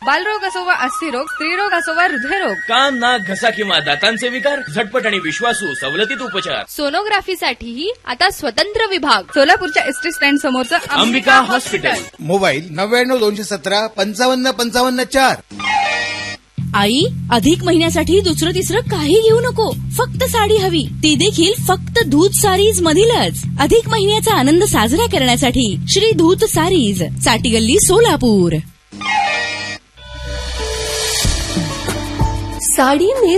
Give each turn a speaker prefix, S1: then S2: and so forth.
S1: बालरोग असो वा अस्थिरोग, स्त्रीरोग असो वा हृदयरोग,
S2: कान, नाक, घसा किंवा दातांचे विकार, झटपट आणि विश्वासू सवलतीत उपचार.
S3: सोनोग्राफीसाठीही आता स्वतंत्र विभाग.
S1: सोलापूरच्या एसटी स्टँड समोरचं
S2: अंबिका हॉस्पिटल.
S4: मोबाईल 99-217-55-4.
S5: आई, अधिक महिन्यासाठी दुसरं तिसरं काही घेऊ नको, फक्त साडी हवी, ती देखील फक्त धूत सारीज मधीलच. अधिक महिन्याचा आनंद साजरा करण्यासाठी श्री धूत सारीज, चाटी गल्ली, सोलापूर.
S6: साड़ी में